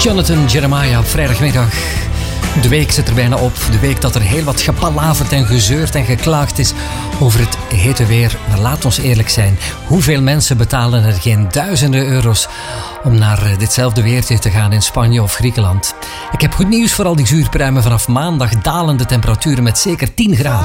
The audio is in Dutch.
Jonathan Jeremiah op vrijdagmiddag. De week zit er bijna op. De week dat er heel wat gepalaverd en gezeurd en geklaagd is over het hete weer. Maar laat ons eerlijk zijn. Hoeveel mensen betalen er geen duizenden euro's om naar ditzelfde weertje te gaan in Spanje of Griekenland? Ik heb goed nieuws voor al die zuurpruimen. Vanaf maandag dalen de temperaturen met zeker 10 graden.